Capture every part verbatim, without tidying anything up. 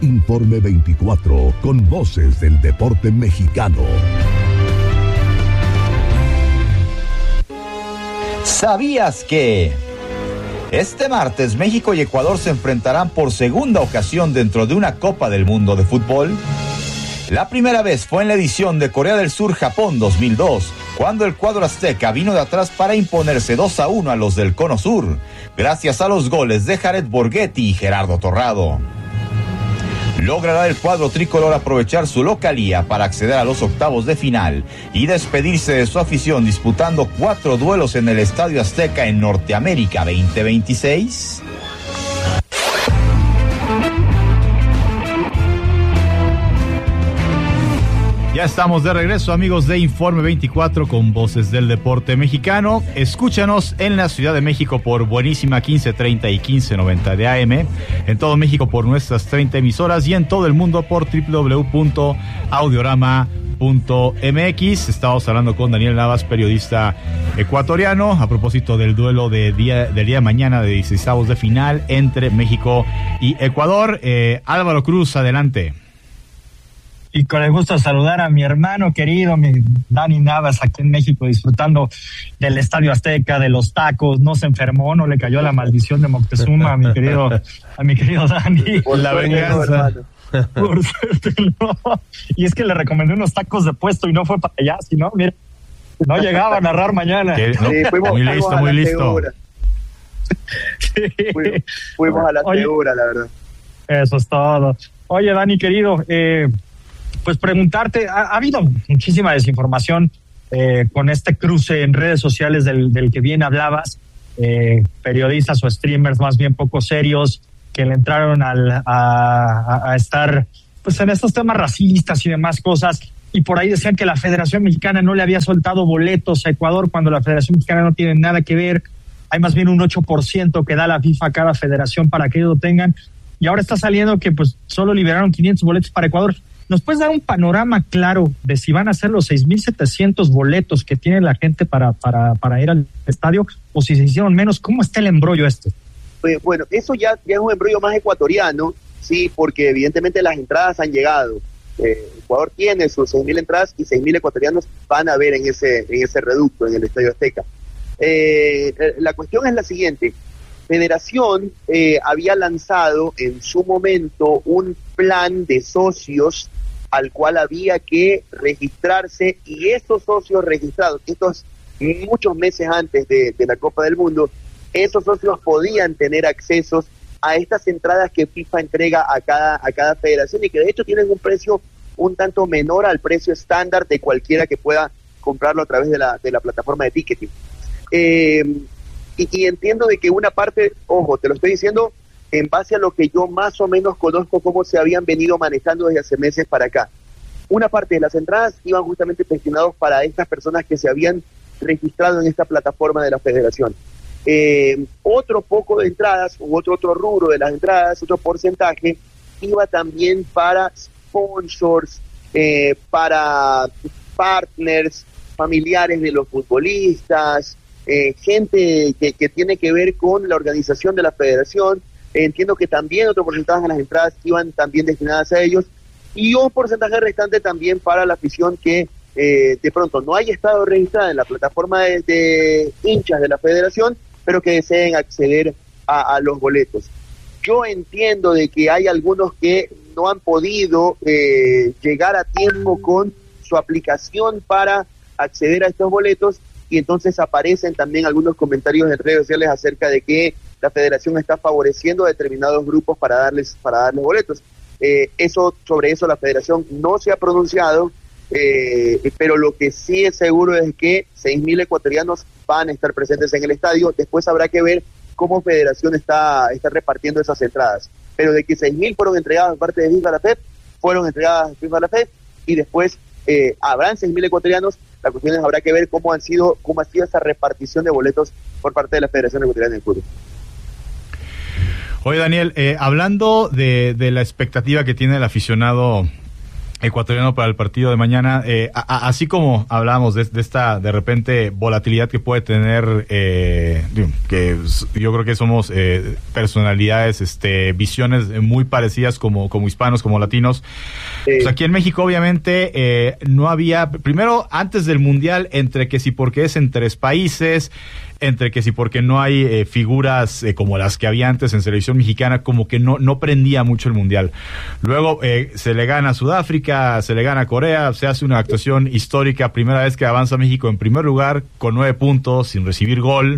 Informe veinticuatro, con voces del deporte mexicano. ¿Sabías que este martes México y Ecuador se enfrentarán por segunda ocasión dentro de una Copa del Mundo de fútbol? La primera vez fue en la edición de Corea del Sur-Japón dos mil dos, cuando el cuadro azteca vino de atrás para imponerse dos a uno a los del Cono Sur, gracias a los goles de Jared Borghetti y Gerardo Torrado. ¿Logrará el cuadro tricolor aprovechar su localía para acceder a los octavos de final y despedirse de su afición disputando cuatro duelos en el Estadio Azteca en Norteamérica veinte veintiséis? Ya estamos de regreso, amigos de Informe veinticuatro, con voces del deporte mexicano. Escúchanos en la Ciudad de México por Buenísima quince treinta y quince noventa de A M, en todo México por nuestras treinta emisoras y en todo el mundo por doble u doble u doble u punto audiorama punto m x. Estamos hablando con Daniel Navas, periodista ecuatoriano, a propósito del duelo de día, del día de mañana de dieciseisavos de final entre México y Ecuador. Eh, Álvaro Cruz, adelante. Y con el gusto de saludar a mi hermano querido, mi Dani Navas, aquí en México, disfrutando del Estadio Azteca, de los tacos. No se enfermó, no le cayó la maldición de Moctezuma a mi querido, a mi querido Dani. Por la venganza. Por suerte, no. Y es que le recomendé unos tacos de puesto y no fue para allá, si no, mira, no llegaba a narrar mañana. ¿Qué? No, sí, fuimos, muy listo, muy listo. Sí. Fuimos, fuimos a la Oye, segura, la verdad. Eso es todo. Oye, Dani, querido, eh, pues preguntarte, ha, ha habido muchísima desinformación eh, con este cruce en redes sociales del, del que bien hablabas, eh, periodistas o streamers más bien poco serios que le entraron al, a, a, a estar pues en estos temas racistas y demás cosas, y por ahí decían que la Federación Mexicana no le había soltado boletos a Ecuador cuando la Federación Mexicana no tiene nada que ver. Hay más bien un ocho por ciento que da la FIFA a cada federación para que ellos lo tengan, y ahora está saliendo que pues solo liberaron quinientos boletos para Ecuador. ¿Nos puedes dar un panorama claro de si van a ser los seis mil setecientos boletos que tiene la gente para, para, para ir al estadio, o si se hicieron menos? ¿Cómo está el embrollo este? Pues, bueno, eso ya, ya es un embrollo más ecuatoriano, sí, porque evidentemente las entradas han llegado. Eh, Ecuador tiene sus seis mil entradas y seis mil ecuatorianos van a ver en ese, en ese reducto, en el Estadio Azteca. Eh, la cuestión es la siguiente. Federación eh, había lanzado en su momento un plan de socios al cual había que registrarse, y esos socios registrados, estos muchos meses antes de, de la Copa del Mundo, esos socios podían tener accesos a estas entradas que FIFA entrega a cada, a cada federación, y que de hecho tienen un precio un tanto menor al precio estándar de cualquiera que pueda comprarlo a través de la, de la plataforma de ticketing. Eh, y, y entiendo de que una parte, ojo, te lo estoy diciendo en base a lo que yo más o menos conozco cómo se habían venido manejando desde hace meses para acá. Una parte de las entradas iban justamente destinados para estas personas que se habían registrado en esta plataforma de la federación. Eh, otro poco de entradas, u otro, otro rubro de las entradas, otro porcentaje, iba también para sponsors, eh, para partners, familiares de los futbolistas, eh, gente que, que tiene que ver con la organización de la federación. Entiendo que también otro porcentaje de las entradas iban también destinadas a ellos, y un porcentaje restante también para la afición que eh, de pronto no haya estado registrada en la plataforma de, de hinchas de la federación, pero que deseen acceder a, a los boletos. Yo entiendo de que hay algunos que no han podido eh, llegar a tiempo con su aplicación para acceder a estos boletos, y entonces aparecen también algunos comentarios en redes sociales acerca de que la federación está favoreciendo a determinados grupos para darles para darles boletos. Eh, eso sobre eso la federación no se ha pronunciado, eh, pero lo que sí es seguro es que seis mil ecuatorianos van a estar presentes en el estadio. Después habrá que ver cómo federación está, está repartiendo esas entradas. Pero de que seis mil fueron entregadas por parte de FIFA a la F E P, fueron entregadas a FIFA a la F E P, y después eh, habrán seis mil ecuatorianos. La cuestión es habrá que ver cómo han sido cómo ha sido esa repartición de boletos por parte de la Federación Ecuatoriana de Fútbol. Oye, Daniel, eh, hablando de, de la expectativa que tiene el aficionado ecuatoriano para el partido de mañana, eh, a, a, así como hablábamos de, de esta de repente volatilidad que puede tener, eh, que yo creo que somos eh, personalidades, este, visiones muy parecidas como, como hispanos, como latinos. Sí. Pues aquí en México obviamente eh, no había, primero antes del Mundial, entre que si porque es en tres países, entre que sí porque no hay eh, figuras eh, como las que había antes en selección mexicana, como que no no prendía mucho el Mundial. Luego eh, se le gana a Sudáfrica, se le gana a Corea, se hace una actuación histórica, primera vez que avanza México en primer lugar, con nueve puntos, sin recibir gol,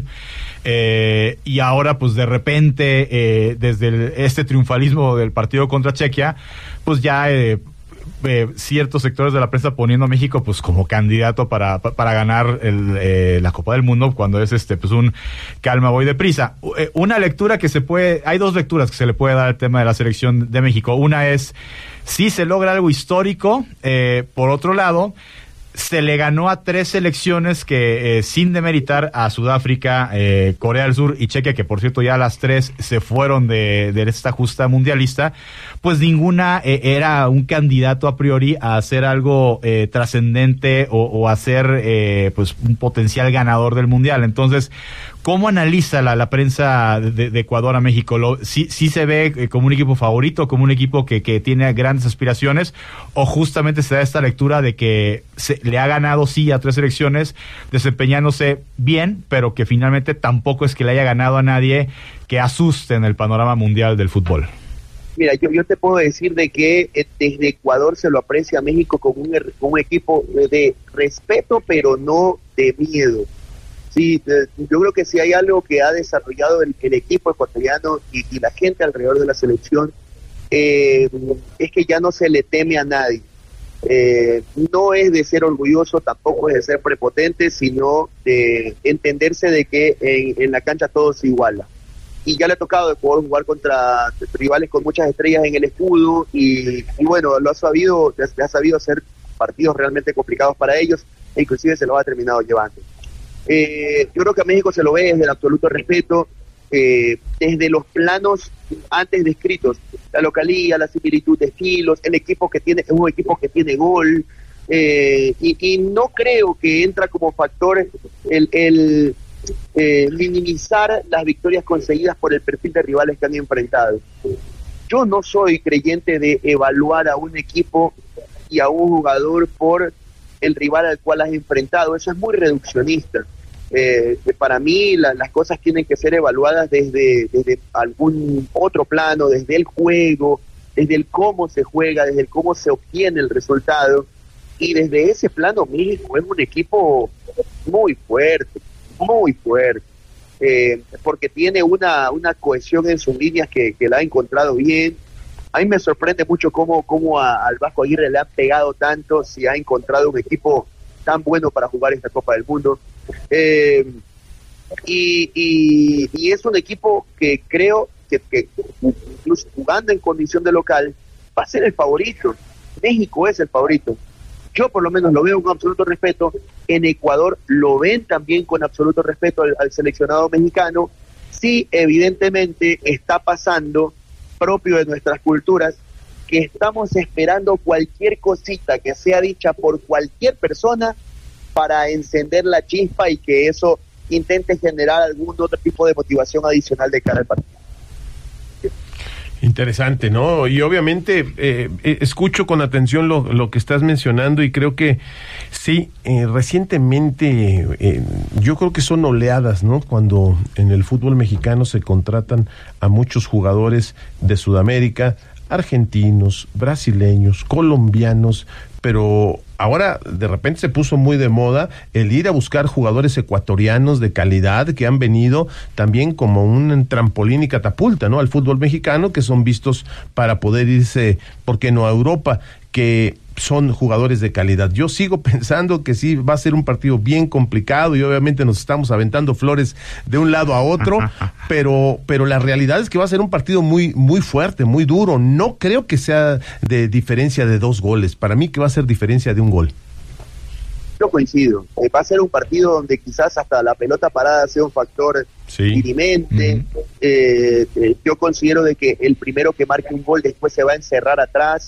eh, y ahora pues de repente, eh, desde el, este triunfalismo del partido contra Chequia, pues ya... Eh, Eh, ciertos sectores de la prensa poniendo a México pues como candidato para para ganar el, eh, la Copa del Mundo, cuando es este pues un calma, voy deprisa. Eh, una lectura que se puede, hay dos lecturas que se le puede dar al tema de la selección de México. Una es si se logra algo histórico, eh, por otro lado se le ganó a tres selecciones que, eh, sin demeritar a Sudáfrica, eh, Corea del Sur y Chequia, que por cierto ya las tres se fueron de, de esta justa mundialista, pues ninguna eh, era un candidato a priori a hacer algo eh, trascendente o, o a ser eh, pues un potencial ganador del mundial. Entonces, ¿cómo analiza la, la prensa de, de Ecuador a México? ¿Lo, sí, ¿Sí se ve eh, como un equipo favorito, como un equipo que, que tiene grandes aspiraciones, o justamente se da esta lectura de que se, le ha ganado sí a tres selecciones, desempeñándose bien, pero que finalmente tampoco es que le haya ganado a nadie que asuste en el panorama mundial del fútbol? Mira, yo, yo te puedo decir de que eh, desde Ecuador se lo aprecia a México como un, como un equipo de respeto, pero no de miedo. Sí, eh, yo creo que si hay algo que ha desarrollado el, el equipo ecuatoriano y, y la gente alrededor de la selección, eh, es que ya no se le teme a nadie. Eh, no es de ser orgulloso, tampoco es de ser prepotente, sino de entenderse de que en, en la cancha todo se iguala. Y ya le ha tocado de poder jugar contra rivales con muchas estrellas en el escudo y, y bueno, lo ha sabido, ha sabido hacer partidos realmente complicados para ellos e inclusive se lo ha terminado llevando. Eh, yo creo que a México se lo ve desde el absoluto respeto, eh, desde los planos antes descritos, la localía, la similitud de estilos, el equipo que tiene, es un equipo que tiene gol, eh, y, y no creo que entra como factor el, el eh, minimizar las victorias conseguidas por el perfil de rivales que han enfrentado. Yo no soy creyente de evaluar a un equipo y a un jugador por el rival al cual has enfrentado, eso es muy reduccionista. Eh, para mí la, las cosas tienen que ser evaluadas desde, desde algún otro plano, desde el juego, desde el cómo se juega, desde el cómo se obtiene el resultado, y desde ese plano México es un equipo muy fuerte, muy fuerte, eh, porque tiene una, una cohesión en sus líneas que, que la ha encontrado bien. A mí me sorprende mucho cómo, cómo a, al Vasco Aguirre le ha pegado tanto, si ha encontrado un equipo tan bueno para jugar esta Copa del Mundo. Eh, y, y, y es un equipo que creo que, que incluso jugando en condición de local va a ser el favorito. México es el favorito. Yo por lo menos lo veo con absoluto respeto. En Ecuador lo ven también con absoluto respeto al, al seleccionado mexicano. Sí, evidentemente está pasando, propio de nuestras culturas, que estamos esperando cualquier cosita que sea dicha por cualquier persona para encender la chispa y que eso intente generar algún otro tipo de motivación adicional de cara al partido. Interesante, ¿no? Y obviamente eh, eh, escucho con atención lo, lo que estás mencionando y creo que sí, eh, recientemente eh, yo creo que son oleadas, ¿no? Cuando en el fútbol mexicano se contratan a muchos jugadores de Sudamérica, argentinos, brasileños, colombianos, pero ahora de repente se puso muy de moda el ir a buscar jugadores ecuatorianos de calidad que han venido también como un trampolín y catapulta, ¿no? Al fútbol mexicano, que son vistos para poder irse, ¿por qué no?, a Europa, que son jugadores de calidad. Yo sigo pensando que sí va a ser un partido bien complicado y obviamente nos estamos aventando flores de un lado a otro, pero pero la realidad es que va a ser un partido muy muy fuerte, muy duro. No creo que sea de diferencia de dos goles. Para mí que va a ser diferencia de un gol. Yo coincido. Eh, va a ser un partido donde quizás hasta la pelota parada sea un factor sí. dirimente. Mm-hmm. eh, eh, yo considero de que el primero que marque un gol después se va a encerrar atrás.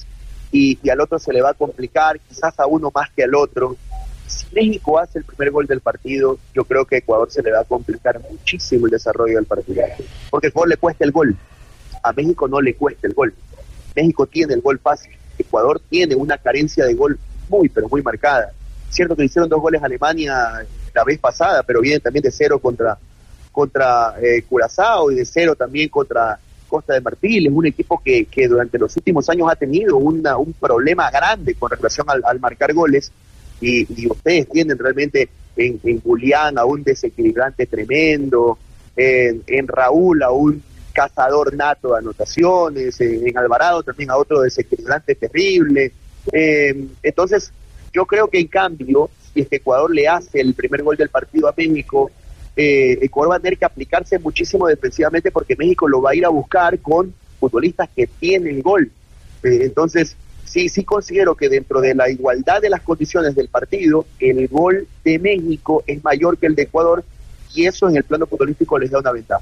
y, y al otro se le va a complicar, quizás a uno más que al otro. Si México hace el primer gol del partido, yo creo que a Ecuador se le va a complicar muchísimo el desarrollo del partido, porque a Ecuador le cuesta el gol, a México no le cuesta el gol. México tiene el gol fácil, Ecuador tiene una carencia de gol muy, pero muy marcada. Cierto que le hicieron dos goles a Alemania la vez pasada, pero vienen también de cero contra, contra eh, Curazao y de cero también contra Costa de Marfil. Es un equipo que, que durante los últimos años ha tenido una, un problema grande con relación al, al marcar goles. Y, y ustedes tienen realmente en, en Julián a un desequilibrante tremendo, en, en Raúl a un cazador nato de anotaciones, en, en Alvarado también a otro desequilibrante terrible. Eh, entonces, yo creo que en cambio, si es que Ecuador le hace el primer gol del partido a México, eh, Ecuador va a tener que aplicarse muchísimo defensivamente porque México lo va a ir a buscar con futbolistas que tienen gol. Eh, entonces, sí, sí considero que dentro de la igualdad de las condiciones del partido, el gol de México es mayor que el de Ecuador y eso en el plano futbolístico les da una ventaja.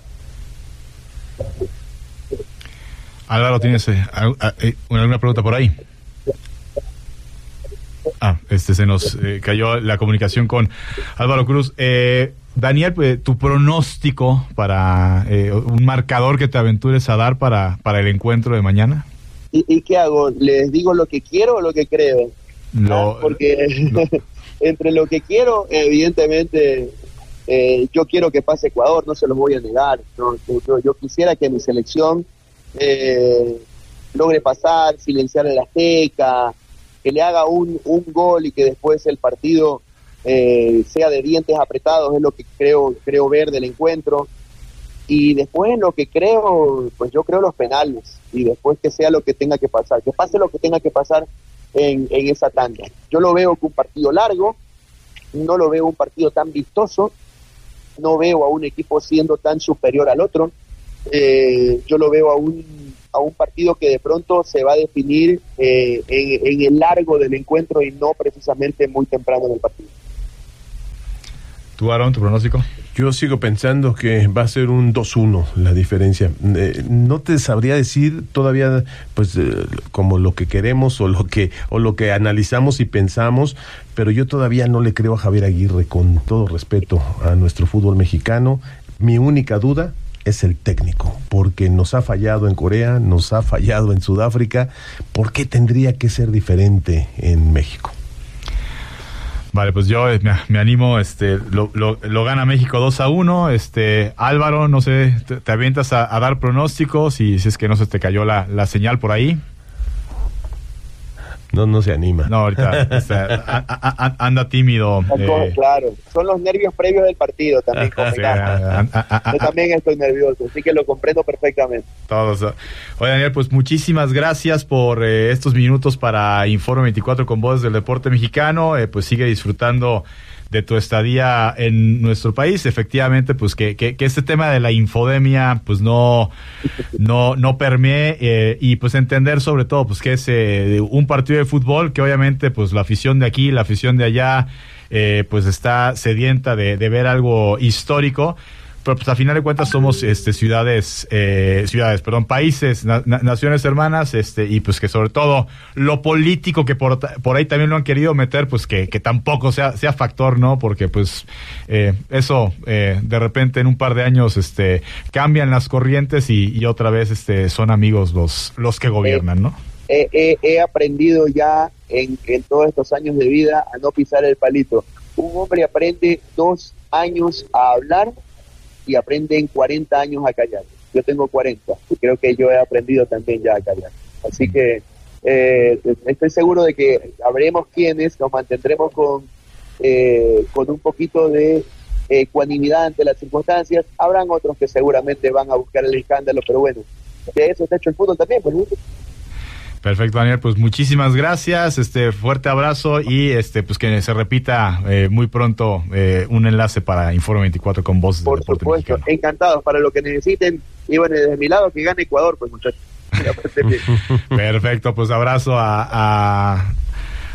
Álvaro, ¿tienes eh, alguna pregunta por ahí? Ah, este se nos eh, cayó la comunicación con Álvaro Cruz. Eh, Daniel, pues, tu pronóstico para eh, un marcador que te aventures a dar para, para el encuentro de mañana. ¿Y, ¿Y qué hago? ¿Les digo lo que quiero o lo que creo? Lo, ¿Ah? Porque lo... entre lo que quiero, evidentemente, eh, yo quiero que pase Ecuador, no se los voy a negar. ¿no? Yo, yo quisiera que mi selección eh, logre pasar, silenciar el Azteca, que le haga un, un gol y que después el partido eh, sea de dientes apretados, es lo que creo, creo ver del encuentro. Y después lo que creo, pues yo creo los penales, y después que sea lo que tenga que pasar, que pase lo que tenga que pasar en, en esa tanda. Yo lo veo como un partido largo, no lo veo un partido tan vistoso, no veo a un equipo siendo tan superior al otro, eh, yo lo veo a un, a un partido que de pronto se va a definir eh, en, en el largo del encuentro y no precisamente muy temprano en el partido. ¿Tú, Aaron, tu pronóstico? Yo sigo pensando que va a ser un dos uno la diferencia. Eh, no te sabría decir todavía, pues, eh, como lo que queremos o lo que o lo que analizamos y pensamos, pero yo todavía no le creo a Javier Aguirre, con todo respeto a nuestro fútbol mexicano. Mi única duda es el técnico, porque nos ha fallado en Corea, nos ha fallado en Sudáfrica. ¿Por qué tendría que ser diferente en México? Vale, pues yo me, me animo, este, lo, lo, lo gana México dos a uno, este, Álvaro, no sé, te, te avientas a, a dar pronósticos y si es que no se te cayó la, la señal por ahí. No, no se anima. No, ahorita este, a, a, a, anda tímido. Eh. Claro, son los nervios previos del partido también. Sí, a, a, a, Yo también estoy nervioso, así que lo comprendo perfectamente. Todos. Oye, Daniel, pues muchísimas gracias por eh, estos minutos para Informe veinticuatro con Voces del Deporte Mexicano. Eh, pues sigue disfrutando de tu estadía en nuestro país. Efectivamente, pues que, que, que este tema de la infodemia pues no no no permee eh, y pues entender sobre todo pues que es eh, un partido de fútbol que obviamente pues la afición de aquí, la afición de allá eh, pues está sedienta de, de ver algo histórico. Pero pues a final de cuentas somos este ciudades, eh, ciudades, perdón, países, na, naciones hermanas, este, y pues que sobre todo lo político que por, por ahí también lo han querido meter, pues que, que tampoco sea, sea factor, ¿no? Porque pues eh, eso eh, de repente en un par de años este cambian las corrientes y, y otra vez este son amigos los, los que gobiernan, ¿no? He, he, he aprendido ya en, en todos estos años de vida a no pisar el palito. Un hombre aprende dos años a hablar y aprende en cuarenta años a callar. Yo tengo cuarenta y creo que yo he aprendido también ya a callar. Así que eh, estoy seguro de que habremos quienes nos mantendremos con, eh, con un poquito de ecuanimidad ante las circunstancias. Habrán otros que seguramente van a buscar el escándalo, pero bueno, de eso está hecho el fútbol también, pues, ¿no? Perfecto, Daniel, pues muchísimas gracias, este fuerte abrazo y este pues que se repita eh, muy pronto eh, un enlace para Informe veinticuatro con Voces del Deporte Mexicano. Por supuesto, encantados para lo que necesiten y bueno, desde mi lado que gane Ecuador, pues muchachos. Perfecto, pues abrazo a, a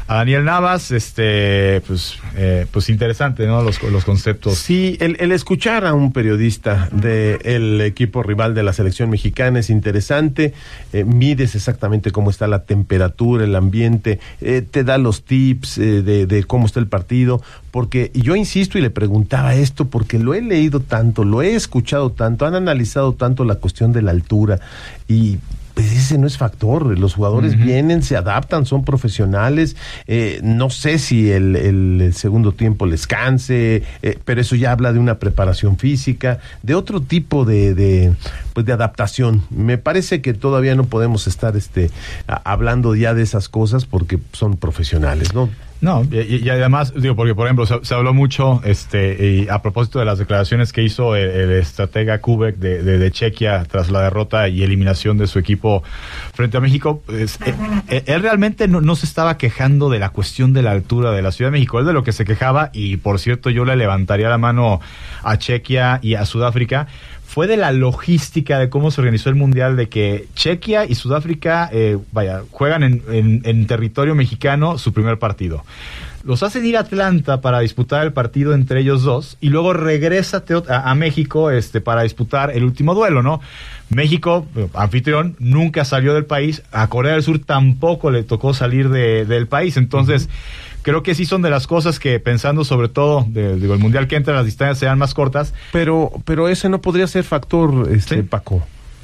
a Daniel Navas, este, pues, eh, pues interesante, ¿no? Los, los conceptos. Sí, el, el escuchar a un periodista del equipo rival de la selección mexicana es interesante. Eh, mides exactamente cómo está la temperatura, el ambiente, eh, te da los tips eh, de, de cómo está el partido, porque yo insisto y le preguntaba esto porque lo he leído tanto, lo he escuchado tanto, han analizado tanto la cuestión de la altura y pues ese no es factor. Los jugadores uh-huh. vienen, se adaptan, son profesionales. Eh, no sé si el, el, el segundo tiempo les canse, eh, pero eso ya habla de una preparación física, de otro tipo de, de, pues de adaptación. Me parece que todavía no podemos estar este, a, hablando ya de esas cosas porque son profesionales, ¿no? No, y, y además, digo, porque por ejemplo, se, se habló mucho, este, y a propósito de las declaraciones que hizo el, el estratega Kubek de, de, de Chequia tras la derrota y eliminación de su equipo frente a México, pues, eh, él realmente no, no se estaba quejando de la cuestión de la altura de la Ciudad de México, él de lo que se quejaba, y por cierto yo le levantaría la mano a Chequia y a Sudáfrica, fue de la logística de cómo se organizó el Mundial, de que Chequia y Sudáfrica, eh, vaya, juegan en, en, en territorio mexicano su primer partido. Los hacen ir a Atlanta para disputar el partido entre ellos dos, y luego regresa a, a México este, para disputar el último duelo, ¿no? México, anfitrión, nunca salió del país, a Corea del Sur tampoco le tocó salir de, del país, entonces... Uh-huh. Creo que sí son de las cosas que, pensando sobre todo, de, digo, el Mundial que entra, las distancias sean más cortas. Pero pero ese no podría ser factor, este ¿sí? Paco.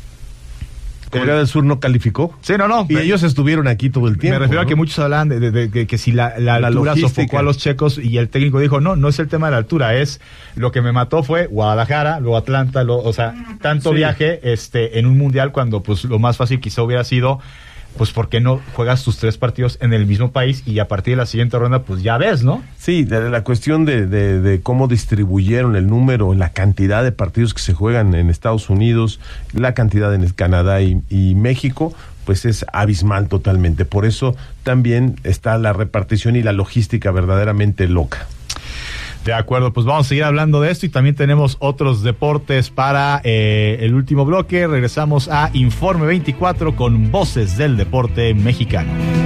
Corea el, del Sur no calificó. Sí, no, no. Y me, ellos estuvieron aquí todo el tiempo. Me refiero ¿no? a que muchos hablan de, de, de, de que si la, la, la altura logística sofocó a los checos, y el técnico dijo, no, no es el tema de la altura, es lo que me mató fue Guadalajara, luego Atlanta, lo, o sea, tanto sí. viaje este en un Mundial cuando pues lo más fácil quizá hubiera sido... Pues ¿por qué no juegas tus tres partidos en el mismo país y a partir de la siguiente ronda pues ya ves, ¿no? Sí, de la cuestión de, de, de cómo distribuyeron el número, la cantidad de partidos que se juegan en Estados Unidos, la cantidad en Canadá y, y México, pues es abismal totalmente. Por eso también está la repartición y la logística verdaderamente loca. De acuerdo, pues vamos a seguir hablando de esto y también tenemos otros deportes para eh, el último bloque. Regresamos a Informe veinticuatro con voces del deporte mexicano.